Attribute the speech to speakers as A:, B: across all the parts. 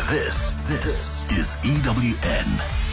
A: This is EWN.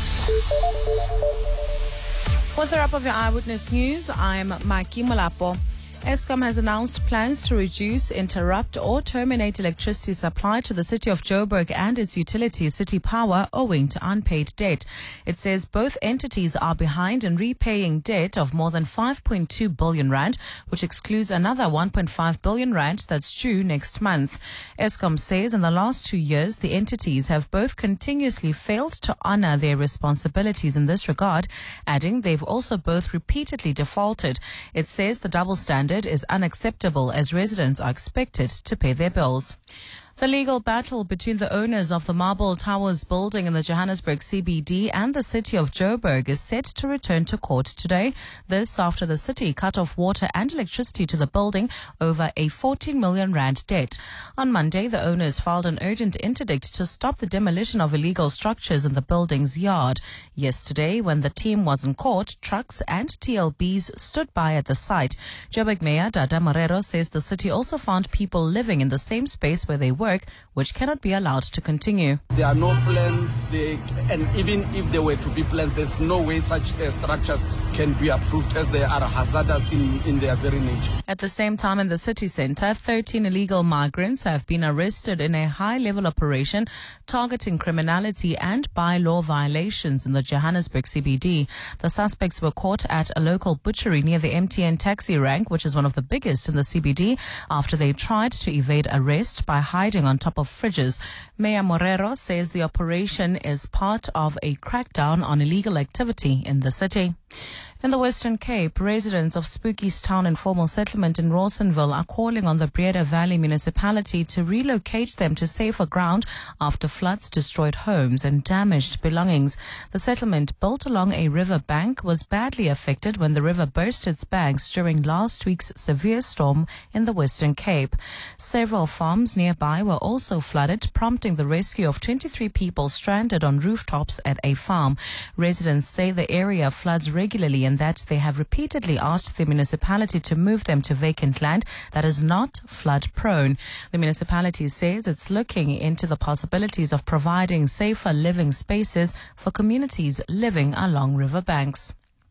B: What's the wrap of your Eyewitness News? I'm Maki Malapo. Eskom has announced plans to reduce, interrupt or terminate electricity supply to the city of Joburg and its utility City Power owing to unpaid debt. It says both entities are behind in repaying debt of more than 5.2 billion rand, which excludes another 1.5 billion rand that's due next month. Eskom says in the last 2 years, the entities have both continuously failed to honor their responsibilities in this regard, adding they've also both repeatedly defaulted. It says the double standard is unacceptable as residents are expected to pay their bills. The legal battle between the owners of the Marble Towers building in the Johannesburg CBD and the city of Joburg is set to return to court today. This after the city cut off water and electricity to the building over a 14 million rand debt. On Monday, the owners filed an urgent interdict to stop the demolition of illegal structures in the building's yard. Yesterday, when the team was in court, trucks and TLBs stood by at the site. Joburg Mayor Dada Morero says the city also found people living in the same space where they work, which cannot be allowed to continue.
C: There are no plans, and even if there were to be plans, there's no way such structures can be approved as they are hazardous in their very nature.
B: At the same time, in the city centre, 13 illegal migrants have been arrested in a high-level operation targeting criminality and bylaw violations in the Johannesburg CBD. The suspects were caught at a local butchery near the MTN taxi rank, which is one of the biggest in the CBD, after they tried to evade arrest by hiding on top of fridges. Mayor Morero says the operation is part of a crackdown on illegal activity in the city. In the Western Cape, residents of Spookies Town Informal Settlement in Rawsonville are calling on the Breda Valley municipality to relocate them to safer ground after floods destroyed homes and damaged belongings. The settlement, built along a river bank, was badly affected when the river burst its banks during last week's severe storm in the Western Cape. Several farms nearby were also flooded, prompting the rescue of 23 people stranded on rooftops at a farm. Residents say the area floods regularly and that they have repeatedly asked the municipality to move them to vacant land that is not flood prone. The municipality says it's looking into the possibilities of providing safer living spaces for communities living along riverbanks.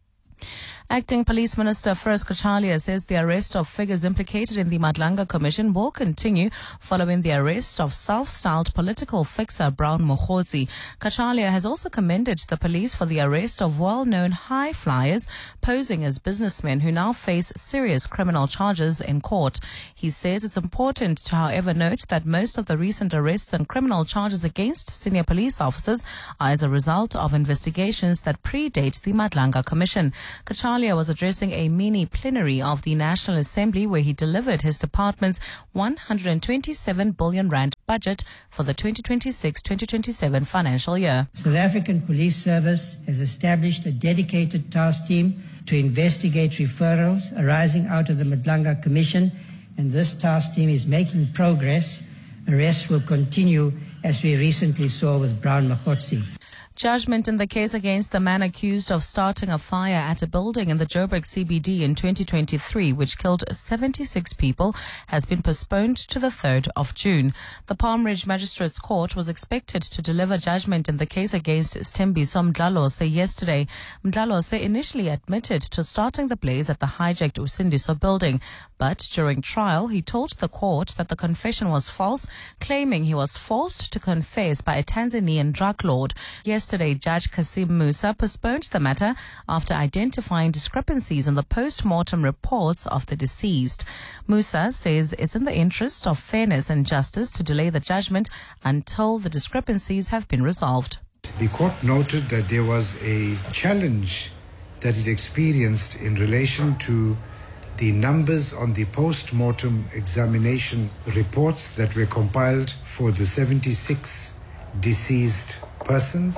B: Acting Police Minister Firoz Kachalia says the arrest of figures implicated in the Madlanga Commission will continue following the arrest of self-styled political fixer Brown Mokgotsi. Kachalia has also commended the police for the arrest of well-known high flyers posing as businessmen who now face serious criminal charges in court. He says it's important to, however, note that most of the recent arrests and criminal charges against senior police officers are as a result of investigations that predate the Madlanga Commission. Kachalia was addressing a mini plenary of the National Assembly where he delivered his department's 127 billion rand budget for the 2026-2027 financial year.
D: South African Police Service has established a dedicated task team to investigate referrals arising out of the Madlanga Commission, and this task team is making progress. Arrests will continue, as we recently saw with Brown Mokgotsi.
B: Judgment in the case against the man accused of starting a fire at a building in the Joburg CBD in 2023, which killed 76 people, has been postponed to the 3rd of June. The Palm Ridge Magistrates Court was expected to deliver judgment in the case against Sthembiso Mdlalose yesterday. Mdlalose initially admitted to starting the blaze at the hijacked Usindiso building, but during trial, he told the court that the confession was false, claiming he was forced to confess by a Tanzanian drug lord. Yesterday, Judge Kasim Musa postponed the matter after identifying discrepancies in the post-mortem reports of the deceased. Musa says it's in the interest of fairness and justice to delay the judgment until the discrepancies have been resolved.
E: The court noted that there was a challenge that it experienced in relation to the numbers on the post-mortem examination reports that were compiled for the 76 deceased persons.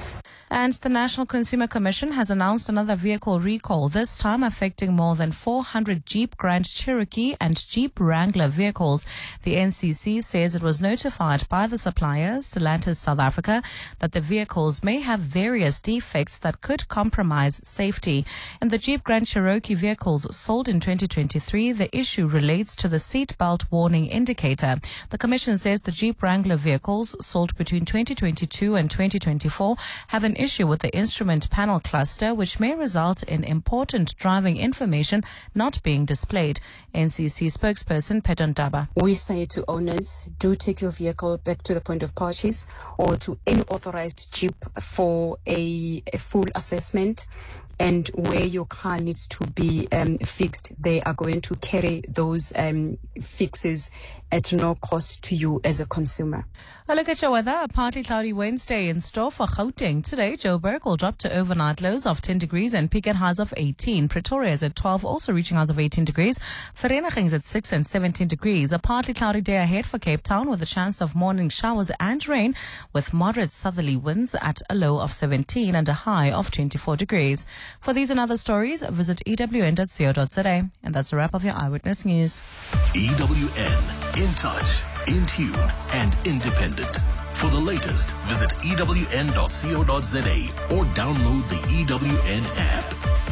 B: And the National Consumer Commission has announced another vehicle recall, this time affecting more than 400 Jeep Grand Cherokee and Jeep Wrangler vehicles. The NCC says it was notified by the suppliers, Stellantis South Africa, that the vehicles may have various defects that could compromise safety. In the Jeep Grand Cherokee vehicles sold in 2023, the issue relates to the seatbelt warning indicator. The Commission says the Jeep Wrangler vehicles sold between 2022 and 2024 have an issue with the instrument panel cluster, which may result in important driving information not being displayed. NCC spokesperson Peton Daba.
F: We say to owners, do take your vehicle back to the point of purchase or to any authorized Jeep for a full assessment. And where your car needs to be fixed, they are going to carry those fixes at no cost to you as a consumer.
B: A look at your weather. A partly cloudy Wednesday in store for Gauteng. Today, Joburg will drop to overnight lows of 10 degrees and peak at highs of 18. Pretoria is at 12, also reaching highs of 18 degrees. Vereeniging is at 6 and 17 degrees. A partly cloudy day ahead for Cape Town with a chance of morning showers and rain with moderate southerly winds at a low of 17 and a high of 24 degrees. For these and other stories, visit ewn.co.za. And that's a wrap of your Eyewitness News.
A: EWN, in touch, in tune, and independent. For the latest, visit ewn.co.za or download the EWN app.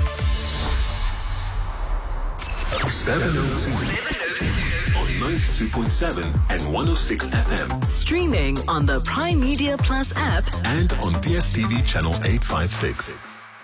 A: 702 on 92.7 and 106 FM.
G: Streaming on the Prime Media Plus app
A: And on DSTV channel 856.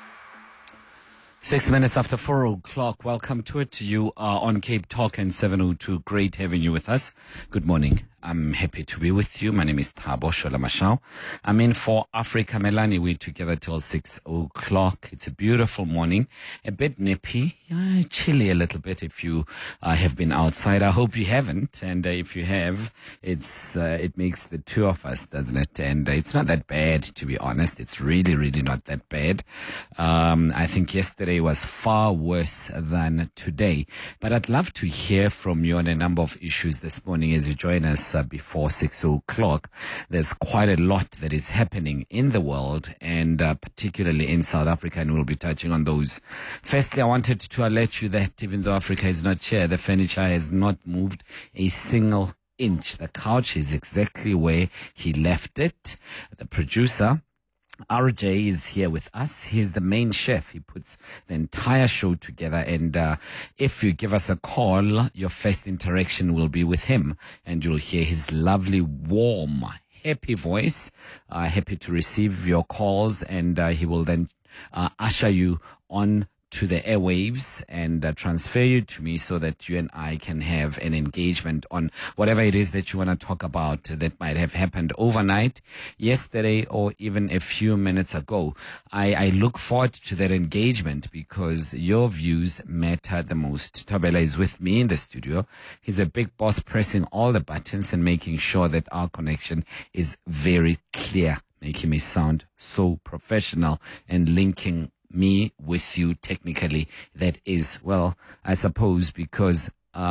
H: 6 minutes after 4 o'clock. Welcome to it. You are on Cape Talk and 702. Great having you with us. Good morning. I'm happy to be with you. My name is Thabo Sholamashau. I'm in for Africa Melanie. We're together till 6 o'clock. It's a beautiful morning. A bit nippy, chilly a little bit if you have been outside. I hope you haven't. And if you have, it makes the two of us, doesn't it? And it's not that bad, to be honest. It's really, really not that bad. I think yesterday was far worse than today. But I'd love to hear from you on a number of issues this morning as you join us before 6 o'clock. There's quite a lot that is happening in the world and particularly in South Africa, and we'll be touching on those. Firstly, I wanted to alert you that even though Africa is not here, the furniture has not moved a single inch. The couch is exactly where he left it. The producer, RJ, is here with us. He's the main chef. He puts the entire show together. And if you give us a call, your first interaction will be with him. And you'll hear his lovely, warm, happy voice. Happy to receive your calls. And he will then usher you on to the airwaves and transfer you to me so that you and I can have an engagement on whatever it is that you want to talk about that might have happened overnight, yesterday, or even a few minutes ago. I look forward to that engagement because your views matter the most. Tabela is with me in the studio. He's a big boss, pressing all the buttons and making sure that our connection is very clear, making me sound so professional and linking me with you technically. That is, well, I suppose because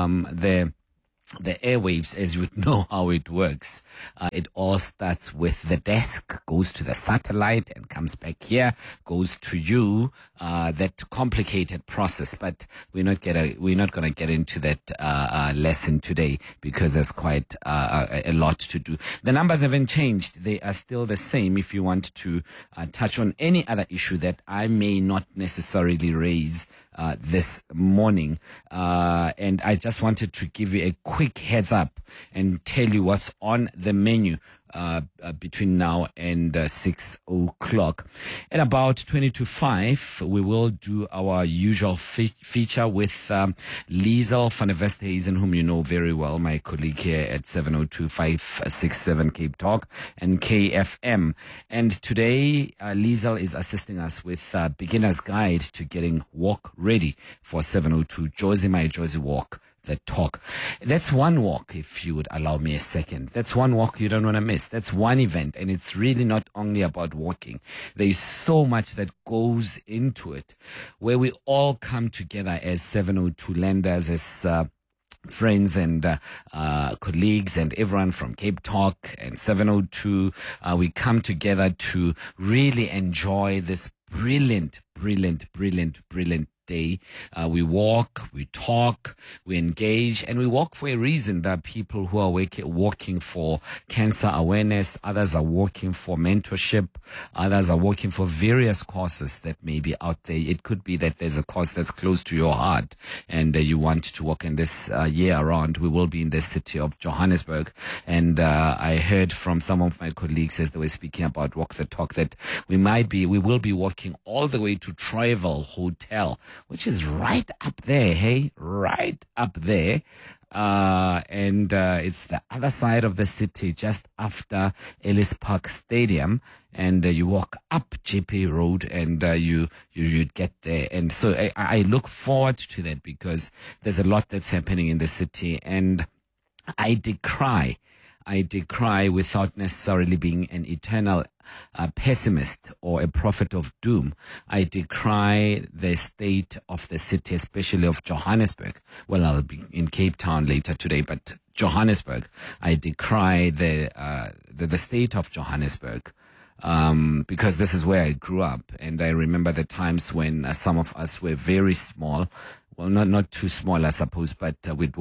H: the airwaves, as you would know how it works, it all starts with the desk, goes to the satellite and comes back here, goes to you, that complicated process. But we're not going to get into that lesson today because there's quite a lot to do. The numbers haven't changed. They are still the same. If you want to touch on any other issue that I may not necessarily raise this morning, and I just wanted to give you a quick heads up and tell you what's on the menu between now and 6 o'clock. At about 20 to 5, we will do our usual feature with Liesel van der Westhuizen, whom you know very well, my colleague here at 702-567 Cape Talk and KFM. And today, Liesel is assisting us with Beginner's Guide to Getting Walk Ready for 702 Josie My Josie Walk. The talk. That's one walk, if you would allow me a second. That's one walk you don't want to miss. That's one event, and it's really not only about walking. There is so much that goes into it, where we all come together as 702 lenders, as friends and colleagues and everyone from Cape Talk and 702, we come together to really enjoy this brilliant day. We walk, we talk, we engage, and we walk for a reason. There are people who are walking for cancer awareness, others are walking for mentorship, others are walking for various causes that may be out there. It could be that there's a cause that's close to your heart and you want to walk in this year around. We will be in the city of Johannesburg, and I heard from some of my colleagues as they were speaking about Walk the Talk that we will be walking all the way to Travel Hotel, which is right up there, hey? Right up there. And it's the other side of the city, just after Ellis Park Stadium. And you walk up JP Road and you get there. And so I look forward to that because there's a lot that's happening in the city. And I decry without necessarily being an eternal pessimist or a prophet of doom. I decry the state of the city, especially of Johannesburg. Well, I'll be in Cape Town later today, but Johannesburg, I decry the state of Johannesburg. Because this is where I grew up, and I remember the times when some of us were very small. Well, not too small, I suppose, but we'd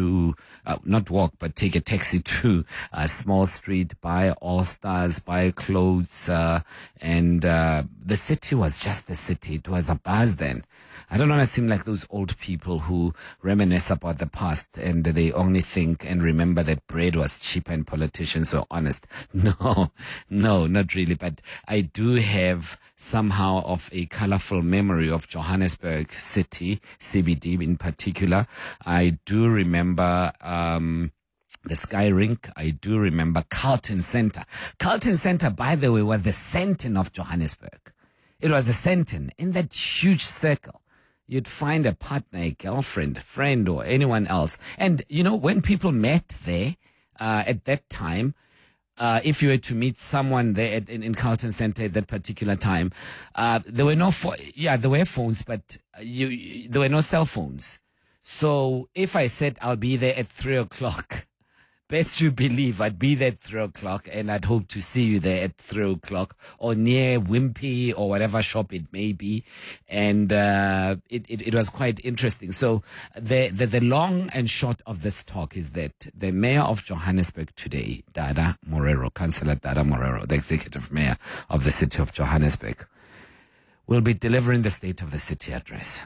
H: take a taxi to a small street, buy All Stars, buy clothes, and the city was just the city. It was a buzz then. I don't want to seem like those old people who reminisce about the past and they only think and remember that bread was cheap and politicians were honest. No, not really. But I do have somehow of a colorful memory of Johannesburg city, CBD in particular. I do remember the Sky Rink. I do remember Carlton Center. Carlton Center, by the way, was the center of Johannesburg. It was a center in that huge circle. You'd find a partner, a girlfriend, friend, or anyone else. And, when people met there at that time, if you were to meet someone there in Carlton Center at that particular time, there were there were phones, but there were no cell phones. So if I said I'll be there at 3:00, best you believe I'd be there at 3:00 and I'd hope to see you there at 3:00 or near Wimpy or whatever shop it may be. And it was quite interesting. So the long and short of this talk is that the mayor of Johannesburg today, Dada Morero, Councillor Dada Morero, the executive mayor of the city of Johannesburg, will be delivering the State of the City address.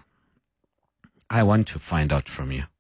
H: I want to find out from you.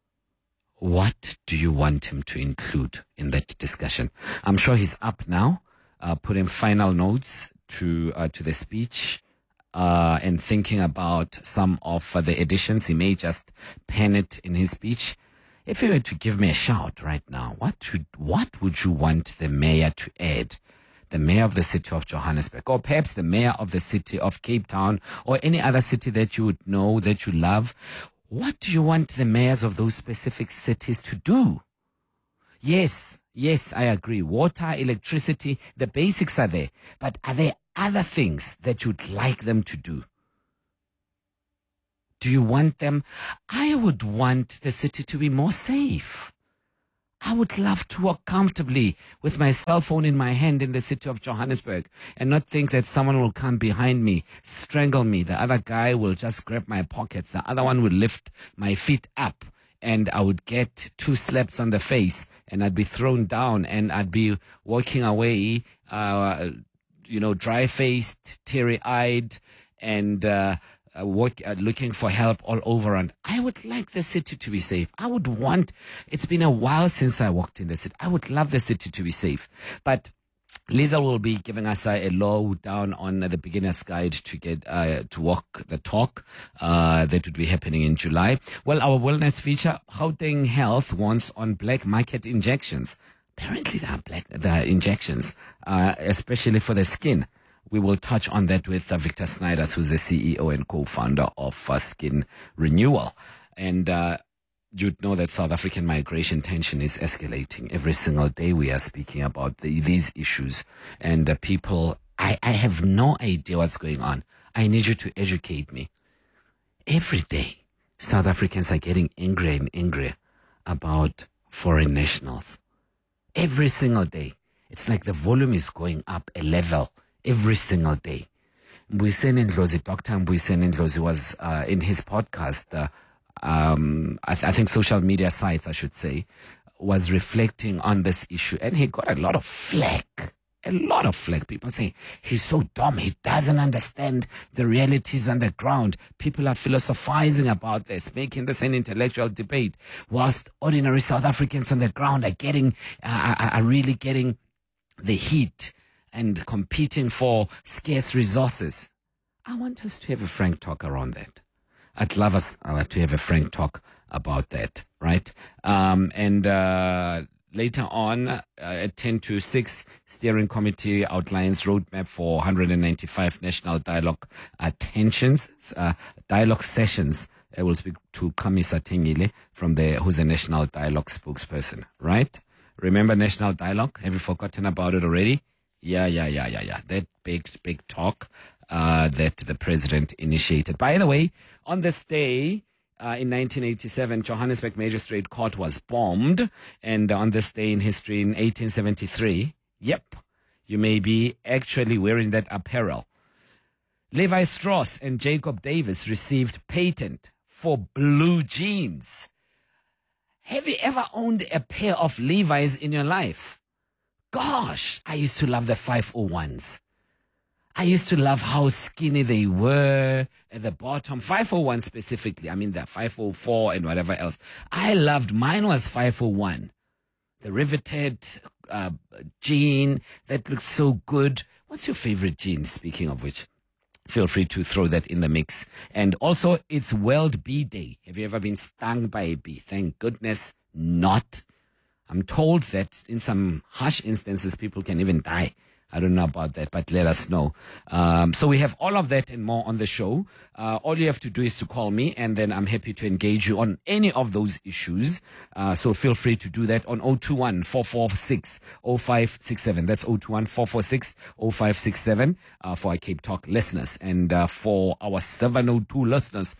H: What do you want him to include in that discussion? I'm sure he's up now, putting final notes to the speech, and thinking about some of the additions. He may just pen it in his speech. If you were to give me a shout right now, what would you want the mayor to add? The mayor of the city of Johannesburg, or perhaps the mayor of the city of Cape Town, or any other city that you would know, that you love. What do you want the mayors of those specific cities to do? Yes, I agree. Water, electricity, the basics are there. But are there other things that you'd like them to do? Do you want them? I would want the city to be more safe. I would love to walk comfortably with my cell phone in my hand in the city of Johannesburg and not think that someone will come behind me, strangle me. The other guy will just grab my pockets. The other one will lift my feet up and I would get 2 slaps on the face and I'd be thrown down and I'd be walking away, dry-faced, teary-eyed, and looking for help all over. And I would like the city to be safe. It's been a while since I walked in the city. I would love the city to be safe. But Lisa will be giving us a lowdown on the beginner's guide to get to walk the talk that would be happening in July. Well, our wellness feature, Gauteng Health wants on black market injections. Apparently there are injections, especially for the skin. We will touch on that with Victor Snyder, who's the CEO and co-founder of Skin Renewal. And you'd know that South African migration tension is escalating. Every single day we are speaking about these issues. And people, I have no idea what's going on. I need you to educate me. Every day, South Africans are getting angrier and angrier about foreign nationals. Every single day. It's like the volume is going up a level every single day. Mbuyiseni Ndlozi, Dr. Mbuyiseni Ndlozi was in his podcast, I think social media sites, I should say, was reflecting on this issue, and he got a lot of flack. A lot of flack. People say he's so dumb. He doesn't understand the realities on the ground. People are philosophizing about this, making this an intellectual debate, whilst ordinary South Africans on the ground are really getting the heat and competing for scarce resources. I want us to have a frank talk around that. I'd love us to have a frank talk about that, right? Later on, at 10 to 6, Steering Committee outlines roadmap for 195 national dialogue dialogue sessions. I will speak to Kamisa Tengile who's a national dialogue spokesperson, right? Remember national dialogue? Have you forgotten about it already? Yeah. That big talk that the president initiated. By the way, on this day, in 1987, Johannesburg Magistrate Court was bombed. And on this day in history, in 1873, yep, you may be actually wearing that apparel. Levi Strauss and Jacob Davis received patent for blue jeans. Have you ever owned a pair of Levi's in your life? Gosh, I used to love the 501s. I used to love how skinny they were at the bottom. 501 specifically. I mean, the 504 and whatever else. I loved, mine was 501. The riveted jean that looks so good. What's your favorite jean, speaking of which? Feel free to throw that in the mix. And also, it's World Bee Day. Have you ever been stung by a bee? Thank goodness not. I'm told that in some harsh instances, people can even die. I don't know about that, but let us know. So we have all of that and more on the show. All you have to do is to call me, and then I'm happy to engage you on any of those issues. So feel free to do that on 021-446-0567. That's 021-446-0567 for our Cape Talk listeners. And for our 702 listeners,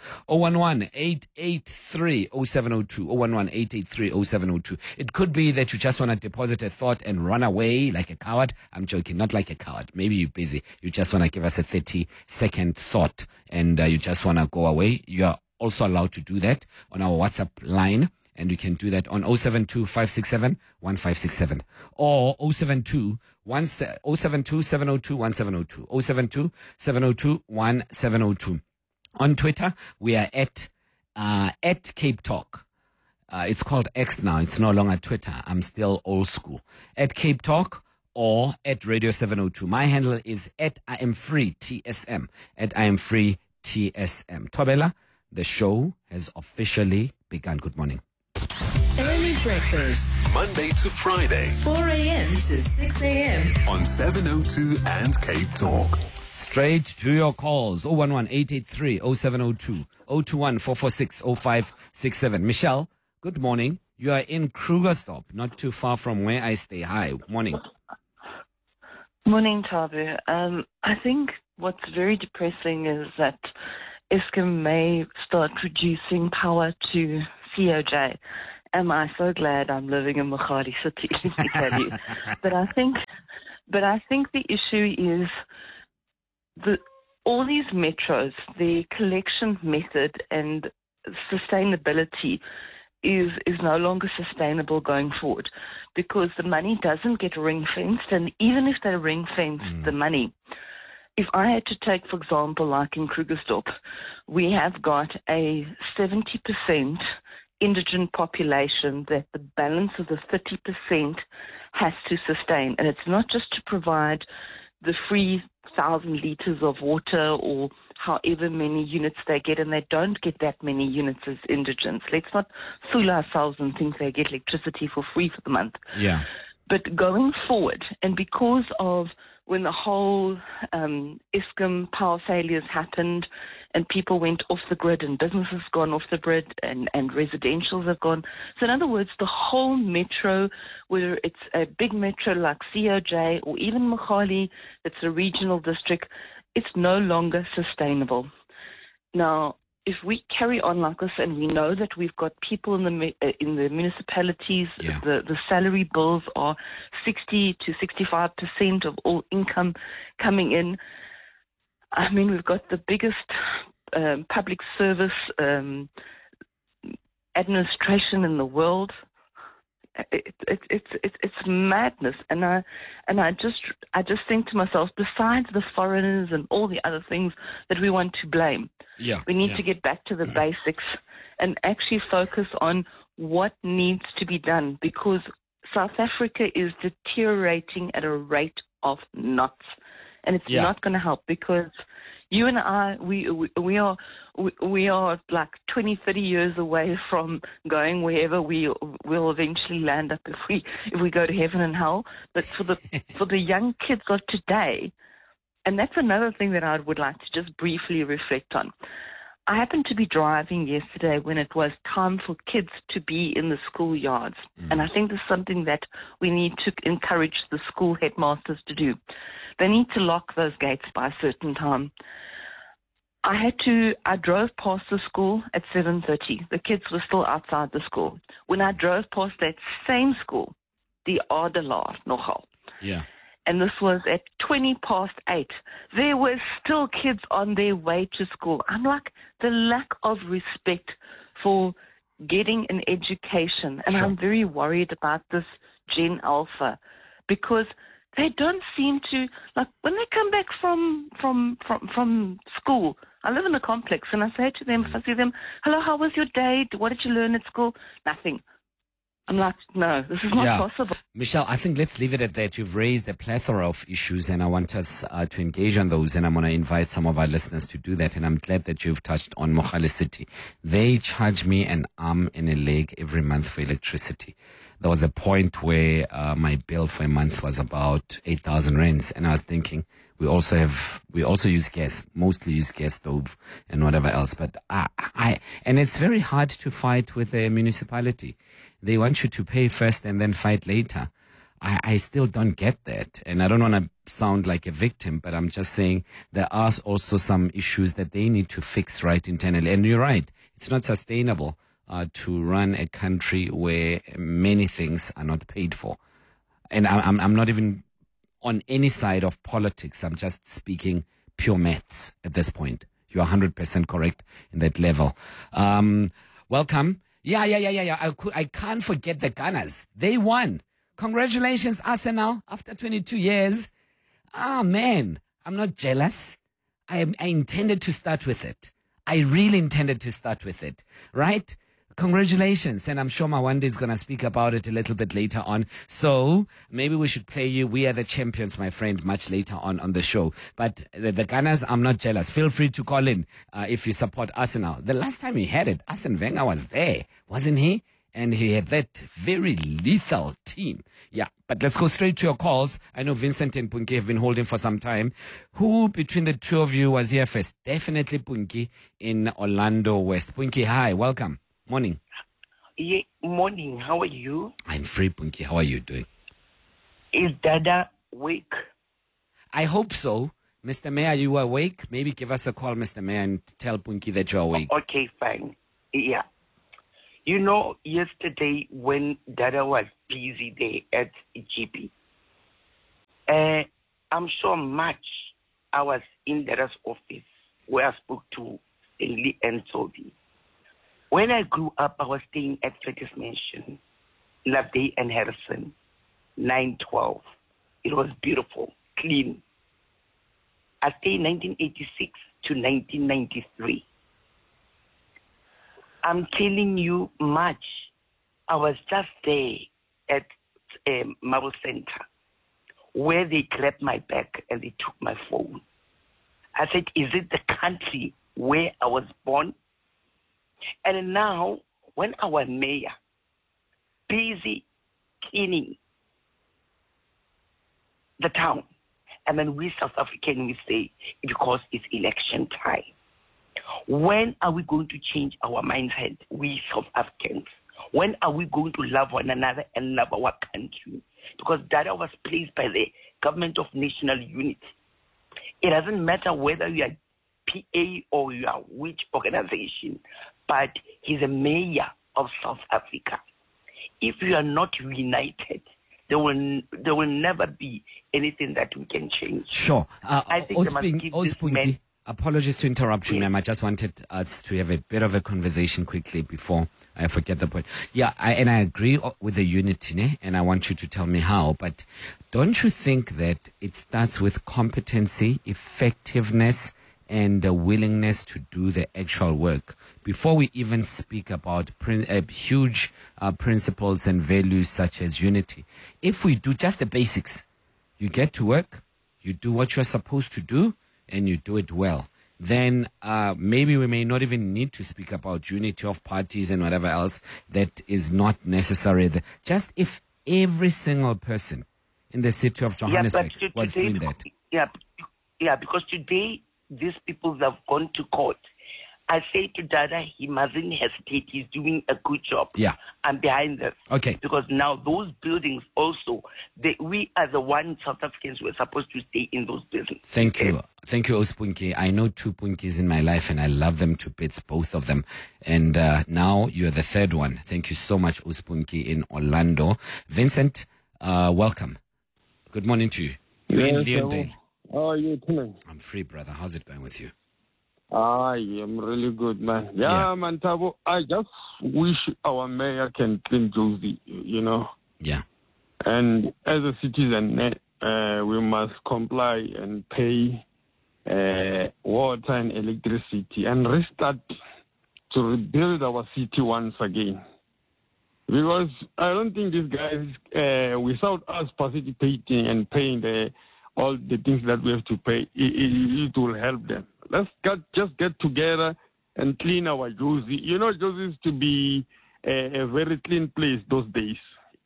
H: 011-883-0702, 011-883-0702. It could be that you just want to deposit a thought and run away like a coward. I'm joking, not like a coward. Maybe you're busy. You just want to give us a 30-second thought, and you just want to go away. You are also allowed to do that on our WhatsApp line, and you can do that on 072-567-1567 or 072-702-1702, 072-702-1702. On Twitter, we are at Cape Talk. It's called X now. It's no longer Twitter. I'm still old school. At Cape Talk or at Radio 702. My handle is at I am free TSM. At I am free TSM. Thobela, the show has officially begun. Good morning.
G: Early breakfast,
A: Monday to Friday
G: 4 a.m. to 6 a.m.
A: on 702 and Cape Talk.
H: Straight to your calls. 011-883-0702, 021-446-0567. Michelle, good morning. You are in Krugersdorp, not too far from where I stay. Hi, morning.
I: Morning, Tabu. I think what's very depressing is that Eskom may start reducing power to COJ. Am I so glad I'm living in Mogale City, let me tell you. But I think the issue is all these metros, the collection method and sustainability is no longer sustainable going forward, because the money doesn't get ring-fenced, and even if they ring-fence the money, if I had to take, for example, like in Krugersdorp, we have got a 70% indigent population that the balance of the 30% has to sustain. And it's not just to provide the free 1,000 liters of water or however many units they get, and they don't get that many units as indigents. Let's not fool ourselves and think they get electricity for free for the month.
H: Yeah.
I: But going forward, and because of when the whole Eskom power failures happened and people went off the grid and businesses gone off the grid and residentials have gone. So in other words, the whole metro, whether it's a big metro like COJ or even Mogale, it's a regional district, it's no longer sustainable. Now, if we carry on like this, and we know that we've got people in the municipalities, the salary bills are 60 to 65% of all income coming in. I mean, we've got the biggest public service administration in the world. It's madness, and I just think to myself, besides the foreigners and all the other things that we want to blame, we need to get back to the basics and actually focus on what needs to be done, because South Africa is deteriorating at a rate of knots, and it's not going to help, because you and I, we are like 20, 30 years away from going wherever we'll eventually land up if we go to heaven and hell. But for the young kids of today, and that's another thing that I would like to just briefly reflect on. I happened to be driving yesterday when it was time for kids to be in the schoolyards. And I think this is something that we need to encourage the school headmasters to do. They need to lock those gates by a certain time. I drove past the school at 7:30. The kids were still outside the school. When I drove past that same school, the Adelaar nogal. And this was at 8:20. There were still kids on their way to school. I'm like, the lack of respect for getting an education. And I'm very worried about this Gen Alpha, because they don't seem to, like, when they come back from school. I live in a complex, and I say to them, if I see them, hello, how was your day? What did you learn at school? Nothing. I'm like, no, this is not possible.
H: Michelle, I think let's leave it at that. You've raised a plethora of issues, and I want us to engage on those, and I'm going to invite some of our listeners to do that, and I'm glad that you've touched on Mogale City. They charge me an arm and a leg every month for electricity. There was a point where my bill for a month was about 8,000 rands, and I was thinking, we also use gas, mostly use gas stove and whatever else. But and it's very hard to fight with a municipality. They want you to pay first and then fight later. I still don't get that. And I don't want to sound like a victim, but I'm just saying there are also some issues that they need to fix right internally. And you're right. It's not sustainable to run a country where many things are not paid for. And I'm not even on any side of politics. I'm just speaking pure maths at this point. You're 100% correct in that level. Welcome. Yeah. I can't forget the Gunners. They won. Congratulations, Arsenal, after 22 years. Man, I'm not jealous. I intended to start with it. I really intended to start with it, right? Congratulations. And I'm sure Mawande is going to speak about it a little bit later on. So maybe we should play you We Are the Champions, my friend, much later on the show. But the Gunners, I'm not jealous. Feel free to call in if you support Arsenal. The last time he had it, Arsene Wenger was there, wasn't he? And he had that very lethal team. Yeah, but let's go straight to your calls. I know Vincent and Punki have been holding for some time. Who between the two of you was here first? Definitely Punki in Orlando West. Punki, hi, welcome. Morning.
J: Yeah, morning. How are you?
H: I'm free, Punki. How are you doing?
J: Is Dada awake?
H: I hope so. Mr. Mayor, are you awake? Maybe give us a call, Mr. Mayor, and tell Punki that you're awake.
J: Okay, fine. Yeah. You know, yesterday when Dada was busy there at GP, I'm sure much I was in Dada's office where I spoke to Stanley and Toby. When I grew up, I was staying at Curtis Mansion, Loveday and Harrison, 912. It was beautiful, clean. I stayed 1986 to 1993. I'm telling you much. I was just there at Marble Center where they grabbed my bag and they took my phone. I said, is it the country where I was born? And now, when our mayor busy cleaning the town, and then we South African, we say, because it's election time. When are we going to change our mindset, we South Africans? When are we going to love one another and love our country? Because Dada was placed by the government of national unity. It doesn't matter whether you are PA or you are which organization, but he's a mayor of South Africa. If you are not united, there will never be anything that we can change.
H: Sure.
J: I think they must give this man.
H: Apologies to interrupt you, ma'am. I just wanted us to have a bit of a conversation quickly before I forget the point. Yeah, I agree with the unity, ne? And I want you to tell me how. But don't you think that it starts with competency, effectiveness, and the willingness to do the actual work before we even speak about huge principles and values such as unity? If we do just the basics, you get to work, you do what you're supposed to do, and you do it well, then maybe we may not even need to speak about unity of parties and whatever else that is not necessary. Just if every single person in the city of Johannesburg was doing that.
J: Yeah, because today these people have gone to court. I say to Dada, he mustn't hesitate. He's doing a good job.
H: Yeah.
J: I'm behind this.
H: Okay.
J: Because now those buildings also, we as the one South Africans were supposed to stay in those buildings.
H: Thank you. Thank you, Ospunki. I know 2 Punkis in my life and I love them to bits, both of them. And now you're the third one. Thank you so much, Ospunki in Orlando. Vincent, welcome. Good morning to you. You're in Leondale.
K: How are you doing?
H: I'm free, brother. How's it going with you?
K: I am really good, man. Yeah, man, Tabo, I just wish our mayor can clean Josie, you know.
H: Yeah.
K: And as a citizen, we must comply and pay water and electricity and restart to rebuild our city once again. Because I don't think these guys, without us participating and paying all the things that we have to pay, it will help them. Let's just get together and clean our Josie. You know, Josie used to be a very clean place those days.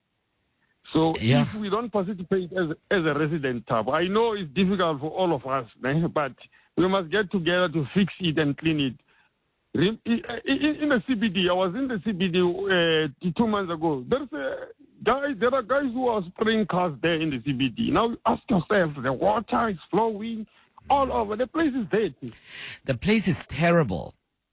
K: So if we don't participate as a resident, I know it's difficult for all of us, but we must get together to fix it and clean it. In the CBD, I was in the CBD 2 months ago. There are guys who are spraying cars there in the CBD. Now ask yourself, the water is flowing all over. The place is dead.
H: The place is terrible.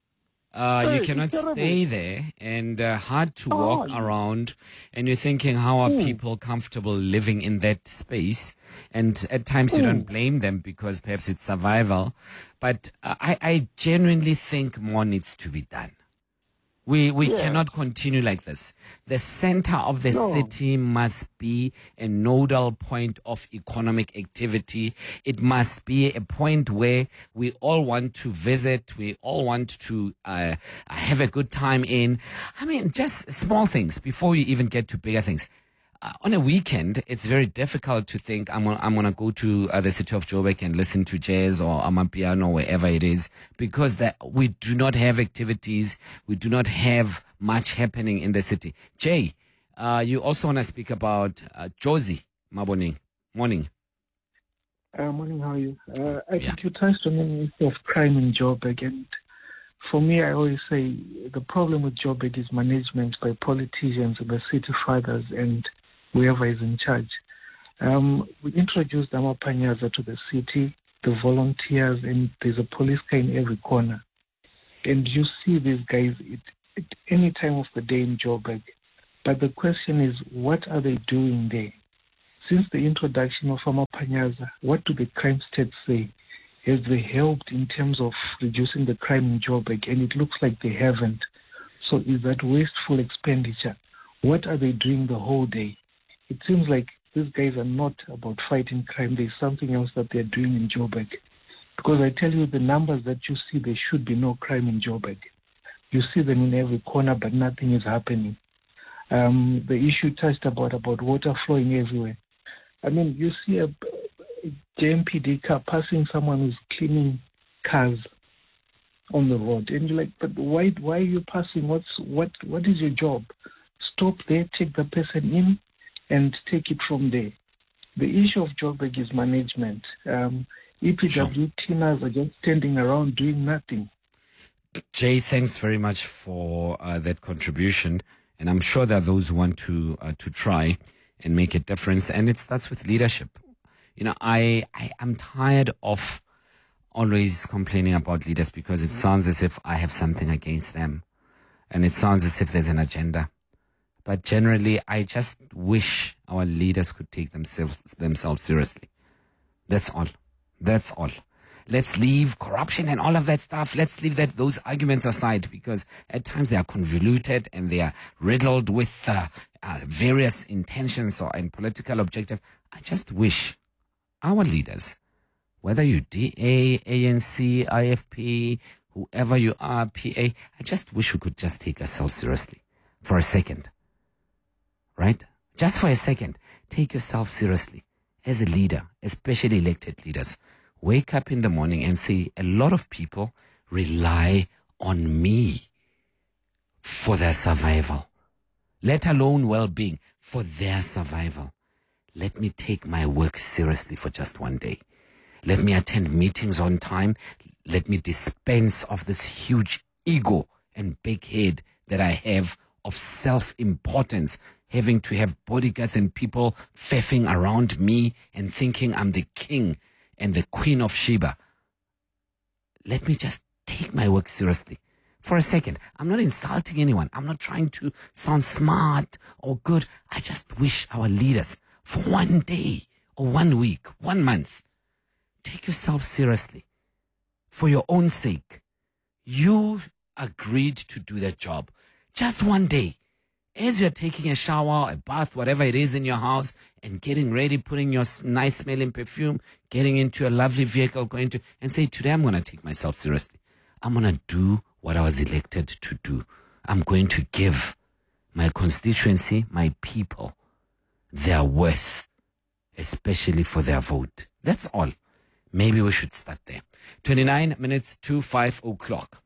H: You cannot stay there, and hard to walk around, and you're thinking, how are people comfortable living in that space? And at times you don't blame them because perhaps it's survival. But I genuinely think more needs to be done. We cannot continue like this. The center of the city must be a nodal point of economic activity. It must be a point where we all want to visit. We all want to have a good time in. I mean, just small things before you even get to bigger things. On a weekend, it's very difficult to think I'm gonna go to the city of Joburg and listen to jazz or amapiano, wherever it is, because we do not have activities, we do not have much happening in the city. Jay, you also want to speak about Josie. Morning.
L: Morning, how are you? I think you touched on the issue of crime in Joburg, and for me, I always say the problem with Joburg is management by politicians and the city fathers and whoever is in charge. We introduced Amapanyaza to the city, the volunteers, and there's a police car in every corner. And you see these guys at any time of the day in Joburg. But the question is, what are they doing there? Since the introduction of Amapanyaza, what do the crime stats say? Has they helped in terms of reducing the crime in Joburg? And it looks like they haven't. So is that wasteful expenditure? What are they doing the whole day? It seems like these guys are not about fighting crime. There's something else that they're doing in Joburg. Because I tell you, the numbers that you see, there should be no crime in Joburg. You see them in every corner, but nothing is happening. The issue touched about water flowing everywhere. I mean, you see a JMPD car passing someone who's cleaning cars on the road. And you're like, but why are you passing? What is your job? Stop there, take the person in, and take it from there. The issue of Joburg is management. EPW teamers are just standing around doing nothing.
H: Jay, thanks very much for that contribution. And I'm sure there are those who want to try and make a difference. And it starts with leadership. You know, I'm tired of always complaining about leaders because it sounds as if I have something against them. And it sounds as if there's an agenda. But generally, I just wish our leaders could take themselves seriously. That's all. That's all. Let's leave corruption and all of that stuff. Let's leave those arguments aside, because at times they are convoluted and they are riddled with various intentions and political objectives. I just wish our leaders, whether you DA, ANC, IFP, whoever you are, PA, I just wish we could just take ourselves seriously for a second. Right? Just for a second. Take yourself seriously as a leader, especially elected leaders. Wake up in the morning and say, a lot of people rely on me for their survival, let alone well-being, for their survival. Let me take my work seriously for just one day. Let me attend meetings on time. Let me dispense of this huge ego and big head that I have of self-importance, having to have bodyguards and people faffing around me and thinking I'm the king and the Queen of Sheba. Let me just take my work seriously for a second. I'm not insulting anyone. I'm not trying to sound smart or good. I just wish our leaders, for one day or 1 week, 1 month, take yourself seriously for your own sake. You agreed to do that job. Just one day. As you're taking a shower, a bath, whatever it is in your house, and getting ready, putting your nice smelling perfume, getting into a lovely vehicle, and say, today I'm going to take myself seriously. I'm going to do what I was elected to do. I'm going to give my constituency, my people, their worth, especially for their vote. That's all. Maybe we should start there. 29 minutes to 5 o'clock.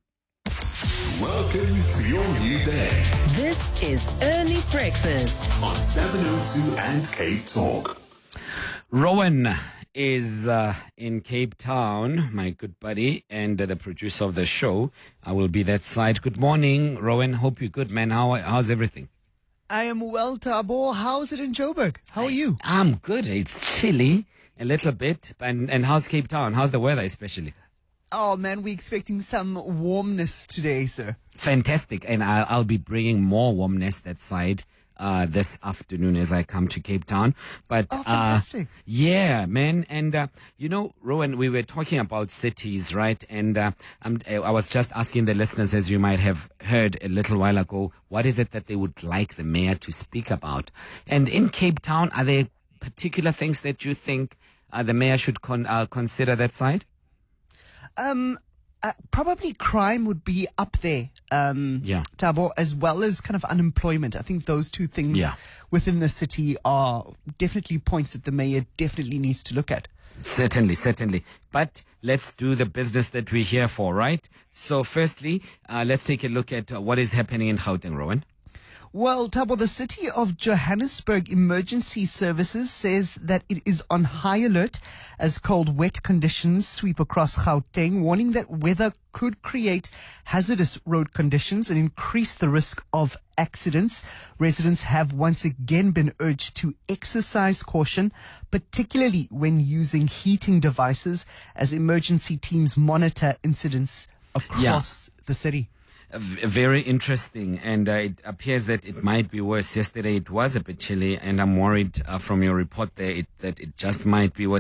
A: Welcome to your new day.
G: This is Early Breakfast
A: on 702 and Cape Talk.
H: Rowan is in Cape Town, my good buddy, and the producer of the show. I will be that side. Good morning, Rowan. Hope you're good, man. How's everything?
M: I am well, Thabo. How's it in Joburg? How are you?
H: I'm good. It's chilly a little bit. And how's Cape Town? How's the weather especially?
M: Oh, man, we're expecting some warmness today, sir.
H: Fantastic. And I'll be bringing more warmness that side this afternoon as I come to Cape Town. But
M: fantastic.
H: Yeah, man. And, Rowan, we were talking about cities, right? And I was just asking the listeners, as you might have heard a little while ago, what is it that they would like the mayor to speak about? And in Cape Town, are there particular things that you think the mayor should consider that side?
M: Probably crime would be up there, Thabo, as well as kind of unemployment. I think those two things within the city are definitely points that the mayor definitely needs to look at.
H: Certainly. But let's do the business that we're here for, right? So firstly, let's take a look at what is happening in Gauteng, Rowan.
M: Well, Thabo, the City of Johannesburg Emergency Services says that it is on high alert as cold, wet conditions sweep across Gauteng, warning that weather could create hazardous road conditions and increase the risk of accidents. Residents have once again been urged to exercise caution, particularly when using heating devices, as emergency teams monitor incidents across the city.
H: Very interesting, and it appears that it might be worse. Yesterday it was a bit chilly, and I'm worried from your report there that it just might be worse.